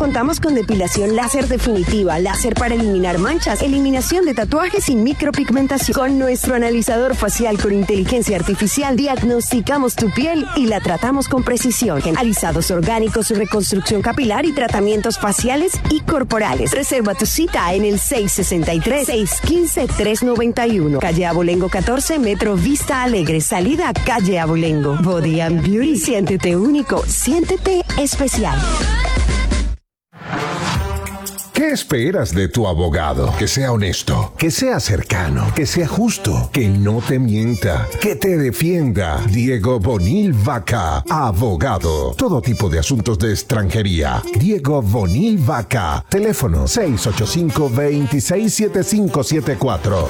Contamos con depilación láser definitiva, láser para eliminar manchas, eliminación de tatuajes y micropigmentación. Con nuestro analizador facial con inteligencia artificial, diagnosticamos tu piel y la tratamos con precisión. Alisados orgánicos, reconstrucción capilar y tratamientos faciales y corporales. Reserva tu cita en el 663-615-391. Calle Abolengo 14, Metro Vista Alegre, salida Calle Abolengo. Body and Beauty, siéntete único, siéntete especial. ¿Qué esperas de tu abogado? Que sea honesto, que sea cercano, que sea justo, que no te mienta, que te defienda. Diego Bonil Vaca, abogado. Todo tipo de asuntos de extranjería. Diego Bonil Vaca. Teléfono 685-267574.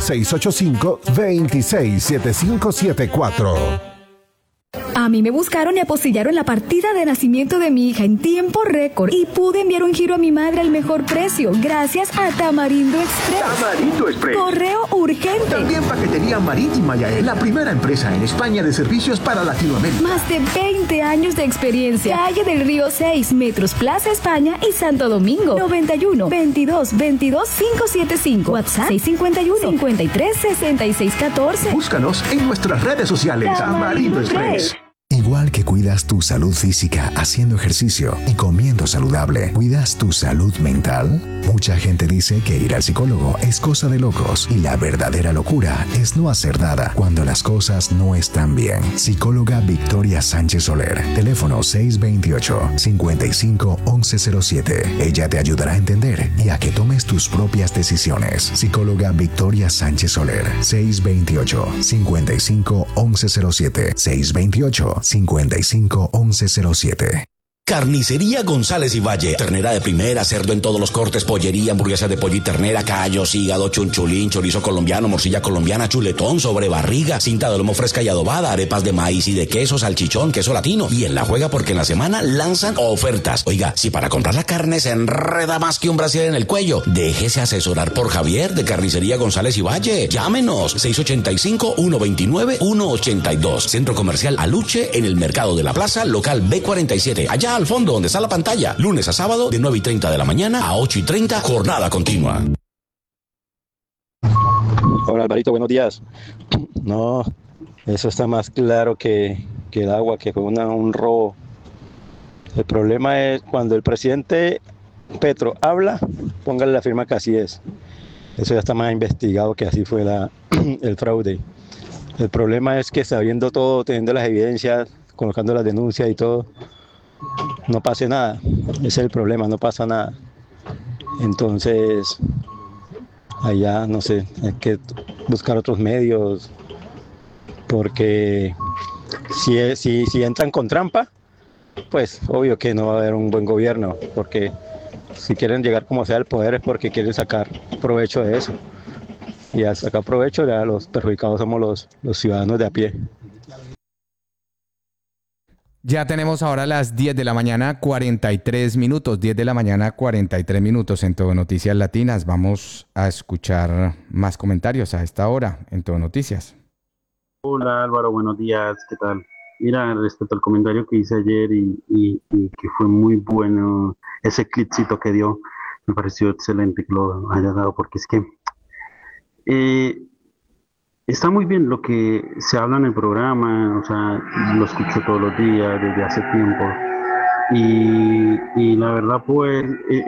685-267574. A mí me buscaron y apostillaron la partida de nacimiento de mi hija en tiempo récord y pude enviar un giro a mi madre al mejor precio gracias a Tamarindo Express. Tamarindo Express. Correo urgente. También paquetería marítima Yael, la primera empresa en España de servicios para Latinoamérica. Más de 20 años de experiencia. Calle del Río 6, Metros Plaza España y Santo Domingo. 91 22 22 575. WhatsApp 651 53 66 14. Búscanos en nuestras redes sociales. Tamarindo Express. Igual que cuidas tu salud física haciendo ejercicio y comiendo saludable, ¿cuidas tu salud mental? Mucha gente dice que ir al psicólogo es cosa de locos y la verdadera locura es no hacer nada cuando las cosas no están bien. Psicóloga Victoria Sánchez Soler, teléfono 628-55-1107. Ella te ayudará a entender y a que tomes tus propias decisiones. Psicóloga Victoria Sánchez Soler, 628-55-1107. 628-55-1107. Carnicería González y Valle. Ternera de primera, cerdo en todos los cortes, pollería, hamburguesa de pollo y ternera, callos, hígado, chunchulín, chorizo colombiano, morcilla colombiana, chuletón, sobrebarriga, cinta de lomo fresca y adobada, arepas de maíz y de queso, salchichón, queso latino. Y en La Juega porque en la semana lanzan ofertas. Oiga, si para comprar la carne se enreda más que un brasier en el cuello, déjese asesorar por Javier de Carnicería González y Valle. Llámenos 685-129-182. Centro Comercial Aluche en el Mercado de la Plaza, local B47. Allá al fondo donde está la pantalla. Lunes a sábado de 9:30 de la mañana a 8:30, jornada continua. Hola Alvarito, buenos días. No, eso está más claro que el agua, que fue un robo. El problema es cuando el presidente Petro habla, póngale la firma que así es. Eso ya está más investigado que así fue el fraude. El problema es que sabiendo todo, teniendo las evidencias, colocando las denuncias y todo, no pase nada. Ese es el problema, no pasa nada. Entonces, allá, no sé, hay que buscar otros medios, porque si entran con trampa, pues obvio que no va a haber un buen gobierno, porque si quieren llegar como sea al poder es porque quieren sacar provecho de eso. Y al sacar provecho, ya los perjudicados somos los ciudadanos de a pie. Ya tenemos ahora las 10 de la mañana, 43 minutos. 10 de la mañana, 43 minutos en Todo Noticias Latinas. Vamos a escuchar más comentarios a esta hora en Todo Noticias. Hola Álvaro, buenos días, ¿qué tal? Mira, respecto al comentario que hice ayer y que fue muy bueno, ese clipcito que dio, me pareció excelente que lo haya dado, porque es que está muy bien lo que se habla en el programa, o sea, lo escucho todos los días desde hace tiempo y la verdad pues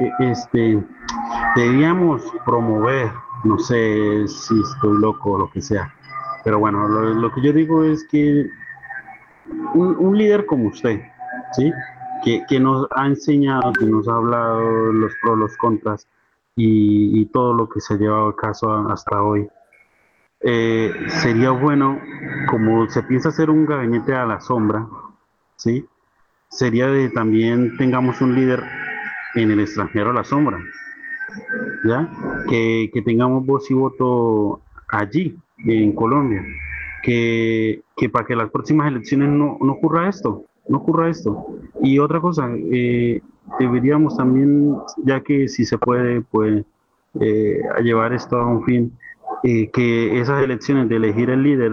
debíamos promover, no sé si estoy loco o lo que sea, pero bueno, lo que yo digo es que un líder como usted, ¿sí? Que nos ha enseñado, que nos ha hablado los pros, los contras y todo lo que se ha llevado a caso hasta hoy. Sería bueno, como se piensa hacer un gabinete a la sombra, ¿sí? Sería de también tengamos un líder en el extranjero a la sombra, ¿ya? Que tengamos voz y voto allí, en Colombia, que para que las próximas elecciones no ocurra esto. Y otra cosa, deberíamos también, ya que si se puede, pues, a llevar esto a un fin, que esas elecciones de elegir el líder,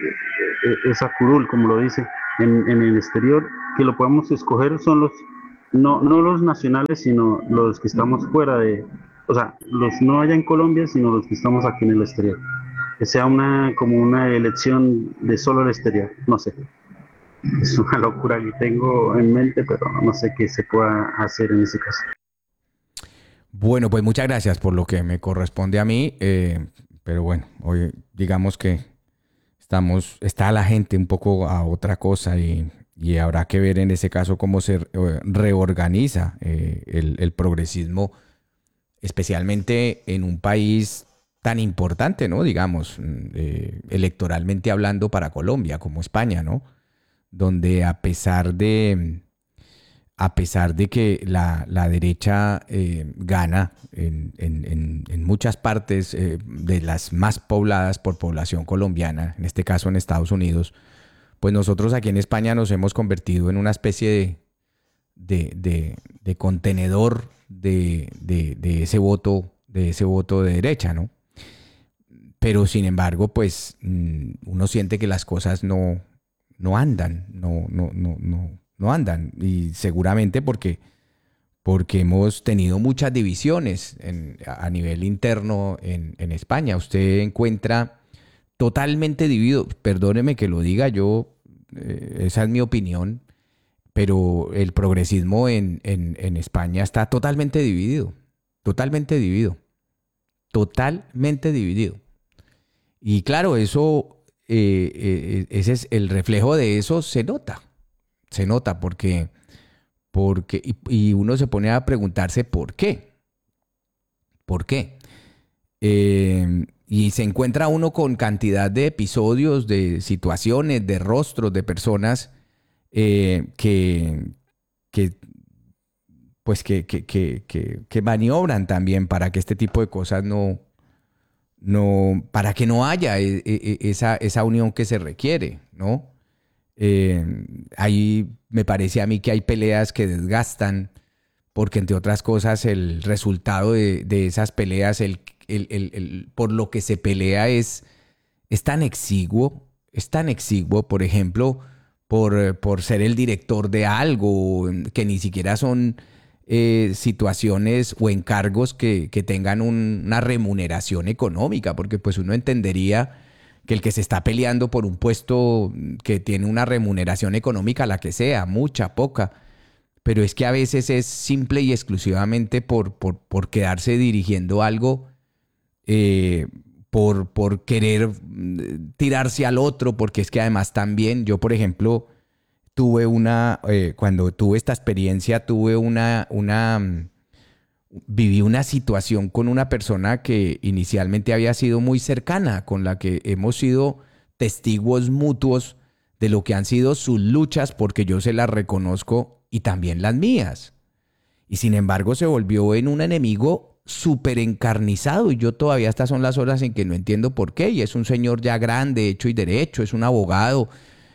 esa curul, como lo dice, en el exterior, que lo podamos escoger son no los nacionales, sino los que estamos fuera de, o sea, los no allá en Colombia, sino los que estamos aquí en el exterior. Que sea como una elección de solo el exterior, no sé. Es una locura que tengo en mente, pero no sé qué se pueda hacer en ese caso. Bueno, pues muchas gracias por lo que me corresponde a mí, pero bueno, hoy digamos que está la gente un poco a otra cosa y habrá que ver en ese caso cómo se reorganiza el progresismo, especialmente en un país tan importante, ¿no? Digamos, electoralmente hablando para Colombia, como España, ¿no? Donde a pesar de que la derecha gana en muchas partes de las más pobladas por población colombiana, en este caso en Estados Unidos, pues nosotros aquí en España nos hemos convertido en una especie de contenedor de ese voto de derecha, ¿no? Pero sin embargo, pues uno siente que las cosas no andan, no andan, y seguramente porque hemos tenido muchas divisiones a nivel interno en España. Usted encuentra totalmente dividido, perdóneme que lo diga yo, esa es mi opinión, pero el progresismo en España está totalmente dividido, totalmente dividido. Y claro, eso, ese es el reflejo de eso, se nota porque y uno se pone a preguntarse ¿por qué? Y se encuentra uno con cantidad de episodios, de situaciones, de rostros, de personas que maniobran también para que este tipo de cosas para que no haya esa unión que se requiere, ¿no? Ahí me parece a mí que hay peleas que desgastan, porque entre otras cosas el resultado de esas peleas, por lo que se pelea es tan exiguo, por ejemplo, por ser el director de algo, que ni siquiera son situaciones o encargos que tengan una remuneración económica, porque pues uno entendería que el que se está peleando por un puesto que tiene una remuneración económica, la que sea, mucha, poca, pero es que a veces es simple y exclusivamente por quedarse dirigiendo algo, por querer tirarse al otro, porque es que además también yo, por ejemplo, cuando tuve esta experiencia, viví una situación con una persona que inicialmente había sido muy cercana, con la que hemos sido testigos mutuos de lo que han sido sus luchas, porque yo se las reconozco y también las mías. Y sin embargo se volvió en un enemigo súper encarnizado, y yo todavía estas son las horas en que no entiendo por qué. Y es un señor ya grande, hecho y derecho, es un abogado,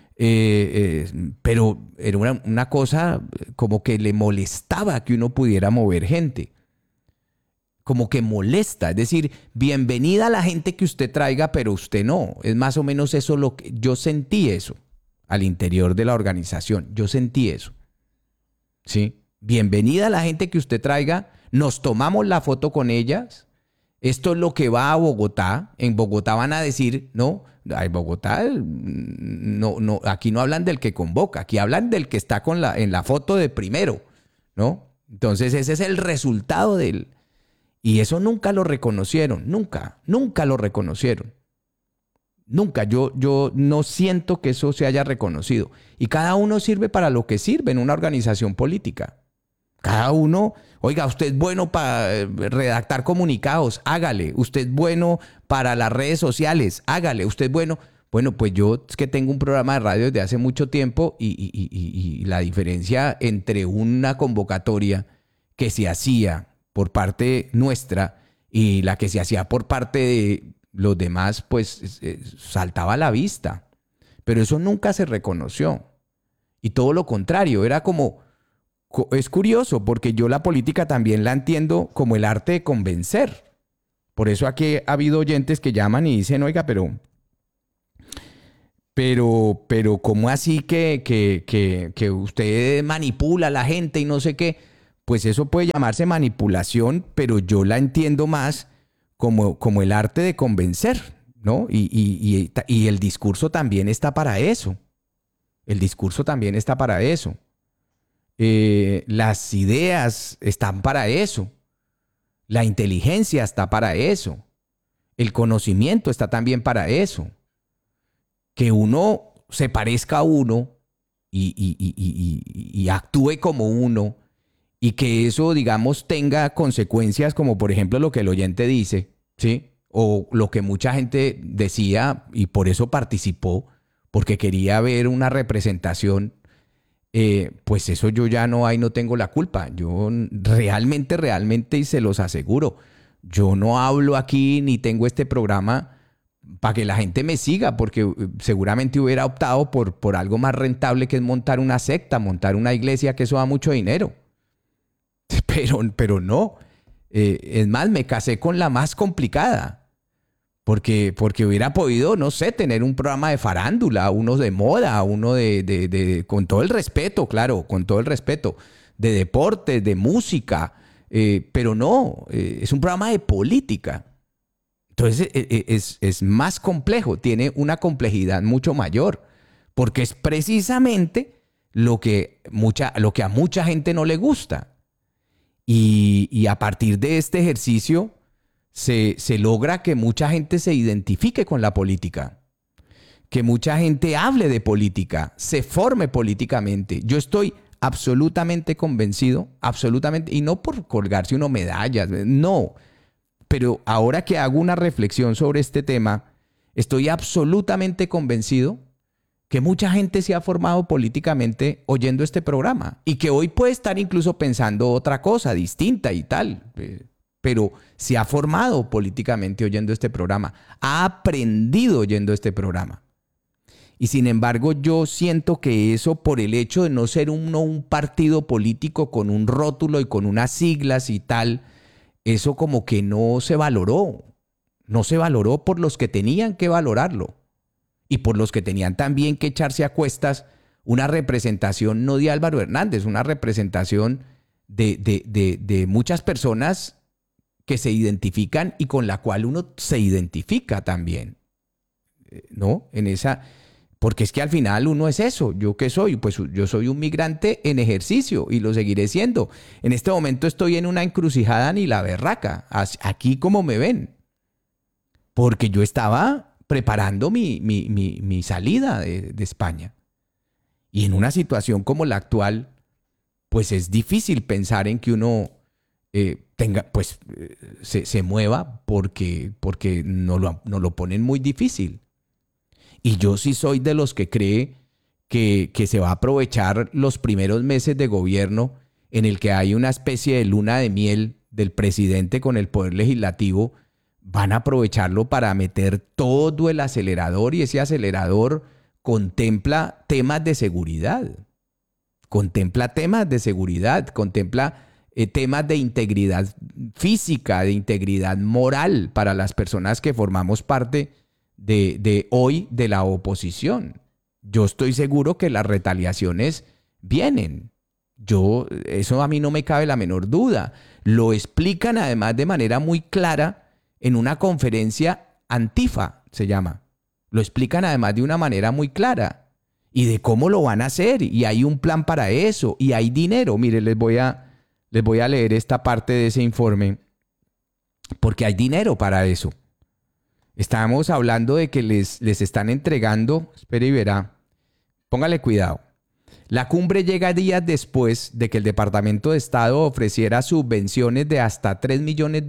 pero era una cosa como que le molestaba que uno pudiera mover gente. Como que molesta, es decir, bienvenida a la gente que usted traiga, pero usted no. Es más o menos eso lo que yo sentí, eso al interior de la organización. Yo sentí eso. ¿Sí? Bienvenida a la gente que usted traiga, nos tomamos la foto con ellas. Esto es lo que va a Bogotá. En Bogotá van a decir, no, en Bogotá no, aquí no hablan del que convoca, aquí hablan del que está en la foto de primero, ¿no? Entonces ese es el resultado del... Y eso nunca lo reconocieron, nunca lo reconocieron. Nunca, yo no siento que eso se haya reconocido. Y cada uno sirve para lo que sirve en una organización política. Cada uno, oiga, usted es bueno para redactar comunicados, hágale. Usted es bueno para las redes sociales, hágale. Usted es bueno. Bueno, pues yo es que tengo un programa de radio desde hace mucho tiempo y la diferencia entre una convocatoria que se hacía por parte nuestra y la que se hacía por parte de los demás, pues saltaba a la vista. Pero eso nunca se reconoció. Y todo lo contrario, era como... Es curioso, porque yo la política también la entiendo como el arte de convencer. Por eso aquí ha habido oyentes que llaman y dicen, oiga, pero pero ¿cómo así que usted manipula a la gente y no sé qué? Pues eso puede llamarse manipulación, pero yo la entiendo más como el arte de convencer, ¿no? Y el discurso también está para eso. El discurso también está para eso. Las ideas están para eso. La inteligencia está para eso. El conocimiento está también para eso. Que uno se parezca a uno y actúe como uno y que eso, digamos, tenga consecuencias como, por ejemplo, lo que el oyente dice, ¿sí? O lo que mucha gente decía y por eso participó, porque quería ver una representación. Pues eso yo ya no tengo la culpa. Yo realmente, y se los aseguro, yo no hablo aquí ni tengo este programa para que la gente me siga, porque seguramente hubiera optado por algo más rentable, que es montar una secta, montar una iglesia, que eso da mucho dinero. Pero no. Es más, me casé con la más complicada. Porque hubiera podido, no sé, tener un programa de farándula, uno de moda, uno con todo el respeto, claro, con todo el respeto, de deportes, de música, pero no, es un programa de política. Entonces es más complejo, tiene una complejidad mucho mayor, porque es precisamente lo que a mucha gente no le gusta. Y a partir de este ejercicio se logra que mucha gente se identifique con la política, que mucha gente hable de política, se forme políticamente. Yo estoy absolutamente convencido, absolutamente, y no por colgarse uno medallas, no, pero ahora que hago una reflexión sobre este tema, estoy absolutamente convencido que mucha gente se ha formado políticamente oyendo este programa y que hoy puede estar incluso pensando otra cosa distinta y tal, pero se ha formado políticamente oyendo este programa, ha aprendido oyendo este programa. Y sin embargo, yo siento que eso, por el hecho de no ser un partido político con un rótulo y con unas siglas y tal, eso como que no se valoró por los que tenían que valorarlo y por los que tenían también que echarse a cuestas una representación no de Álvaro Hernández, una representación de muchas personas que se identifican y con la cual uno se identifica también, ¿no? Porque es que al final uno es eso. ¿Yo qué soy? Pues yo soy un migrante en ejercicio y lo seguiré siendo. En este momento estoy en una encrucijada ni la berraca, aquí como me ven, porque yo estaba preparando mi salida de España. Y en una situación como la actual, pues es difícil pensar en que uno se mueva porque no lo ponen muy difícil. Y yo sí soy de los que cree que se va a aprovechar los primeros meses de gobierno en el que hay una especie de luna de miel del presidente con el poder legislativo. Van a aprovecharlo para meter todo el acelerador, y ese acelerador contempla temas de seguridad. Contempla temas de integridad física, de integridad moral para las personas que formamos parte de hoy de la oposición. Yo estoy seguro que las retaliaciones vienen. Eso a mí no me cabe la menor duda. Lo explican además de manera muy clara en una conferencia Antifa, se llama. Lo explican además de una manera muy clara y de cómo lo van a hacer, y hay un plan para eso y hay dinero. Mire, les voy a leer esta parte de ese informe porque hay dinero para eso. Estábamos hablando de que les están entregando, espere y verá, póngale cuidado. La cumbre llega días después de que el Departamento de Estado ofreciera subvenciones de hasta $3 millones,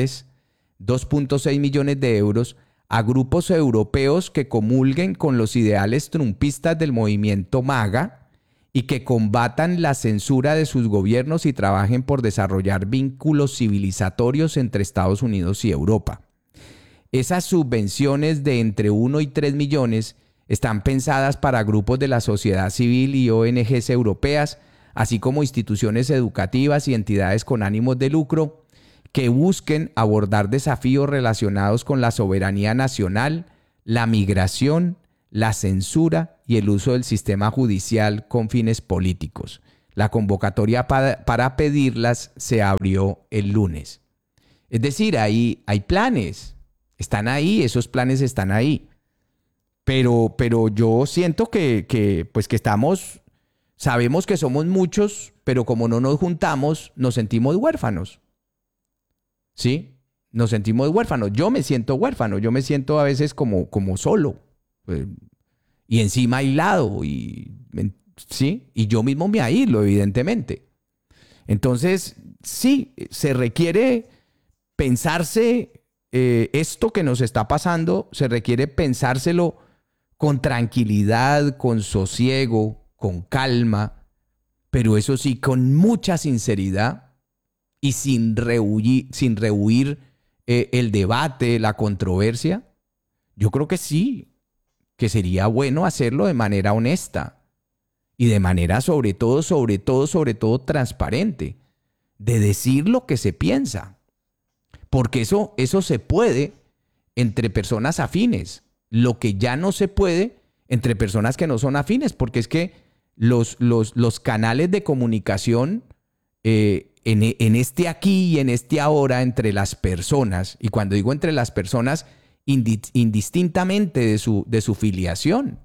2.6 millones de euros, a grupos europeos que comulguen con los ideales trumpistas del movimiento MAGA y que combatan la censura de sus gobiernos y trabajen por desarrollar vínculos civilizatorios entre Estados Unidos y Europa. Esas subvenciones de entre 1 y 3 millones están pensadas para grupos de la sociedad civil y ONGs europeas, así como instituciones educativas y entidades con ánimos de lucro que busquen abordar desafíos relacionados con la soberanía nacional, la migración, la censura y el uso del sistema judicial con fines políticos. La convocatoria para pedirlas se abrió el lunes. Es decir, hay planes, están ahí, esos planes están ahí. Pero yo siento que sabemos que somos muchos, pero como no nos juntamos, nos sentimos huérfanos. ¿Sí? Nos sentimos huérfanos. Yo me siento huérfano, yo me siento a veces como solo. Y encima aislado. ¿Sí? Y yo mismo me aíslo, evidentemente. Entonces, sí, se requiere pensarse esto que nos está pasando, se requiere pensárselo con tranquilidad, con sosiego, con calma, pero eso sí, con mucha sinceridad y sin rehuir el debate, la controversia. Yo creo que sí, que sería bueno hacerlo de manera honesta y de manera sobre todo transparente, de decir lo que se piensa. Porque eso se puede entre personas afines. Lo que ya no se puede entre personas que no son afines, porque es que los canales de comunicación en este aquí y en este ahora entre las personas, y cuando digo entre las personas, indistintamente de su filiación.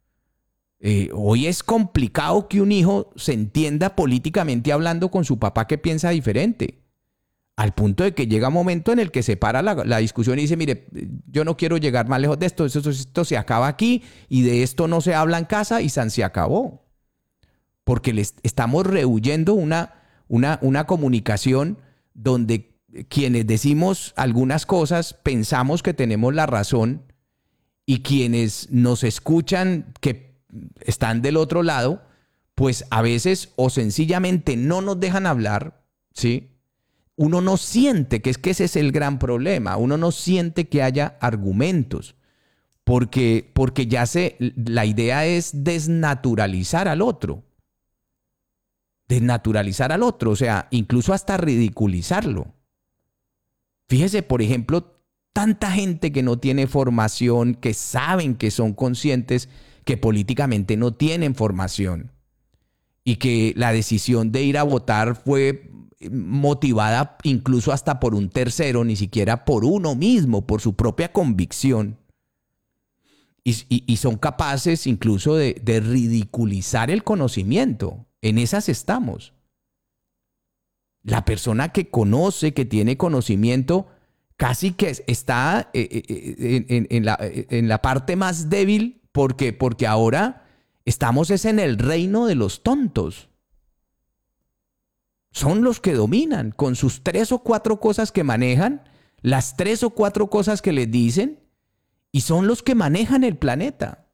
Hoy es complicado que un hijo se entienda políticamente hablando con su papá que piensa diferente. Al punto de que llega un momento en el que se para la discusión y dice, mire, yo no quiero llegar más lejos de esto, esto se acaba aquí y de esto no se habla en casa y se acabó. Porque estamos rehuyendo una comunicación donde quienes decimos algunas cosas pensamos que tenemos la razón y quienes nos escuchan que están del otro lado, pues a veces o sencillamente no nos dejan hablar, ¿sí? Uno no siente, que ese es el gran problema, uno no siente que haya argumentos, porque la idea es desnaturalizar al otro, o sea, incluso hasta ridiculizarlo. Fíjese, por ejemplo, tanta gente que no tiene formación, que saben que son conscientes que políticamente no tienen formación y que la decisión de ir a votar fue motivada incluso hasta por un tercero, ni siquiera por uno mismo, por su propia convicción. Y son capaces incluso de ridiculizar el conocimiento. En esas estamos. La persona que conoce, que tiene conocimiento, casi que está en la parte más débil porque ahora estamos en el reino de los tontos. Son los que dominan con sus 3 o 4 cosas que manejan, las 3 o 4 cosas que les dicen, y son los que manejan el planeta.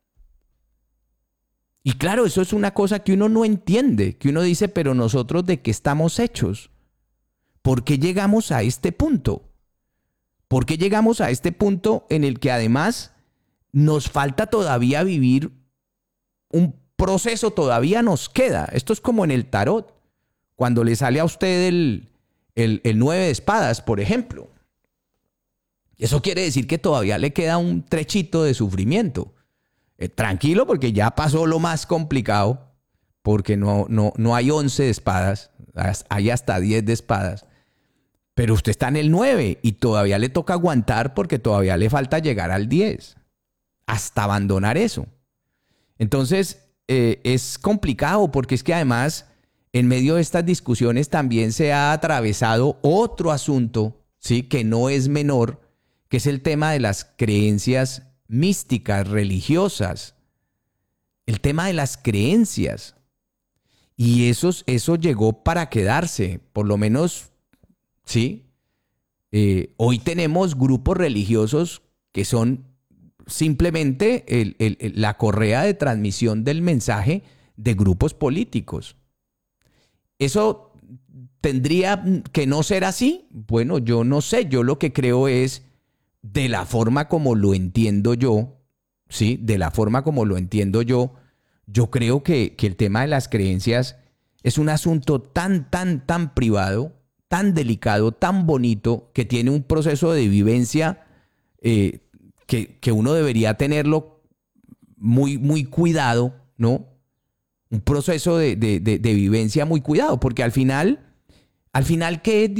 Y claro, eso es una cosa que uno no entiende, que uno dice, pero nosotros ¿de qué estamos hechos? ¿Por qué llegamos a este punto? ¿Por qué llegamos a este punto en el que además nos falta todavía vivir un proceso, todavía nos queda? Esto es como en el tarot. Cuando le sale a usted el 9 de espadas, por ejemplo. Eso quiere decir que todavía le queda un trechito de sufrimiento. Tranquilo, porque ya pasó lo más complicado, porque no hay 11 de espadas, hay hasta 10 de espadas. Pero usted está en el 9 y todavía le toca aguantar porque todavía le falta llegar al 10, hasta abandonar eso. Entonces, es complicado porque es que además, en medio de estas discusiones también se ha atravesado otro asunto, ¿sí?, que no es menor, que es el tema de las creencias místicas, religiosas. El tema de las creencias. Y eso llegó para quedarse, por lo menos, ¿sí? Hoy tenemos grupos religiosos que son simplemente la correa de transmisión del mensaje de grupos políticos. ¿Eso tendría que no ser así? Bueno, yo no sé. Yo lo que creo es, de la forma como lo entiendo yo, ¿sí? De la forma como lo entiendo yo creo que el tema de las creencias es un asunto tan privado, tan delicado, tan bonito, que tiene un proceso de vivencia que uno debería tenerlo muy, muy cuidado, ¿no? Un proceso de vivencia muy cuidado, porque al final, ¿qué es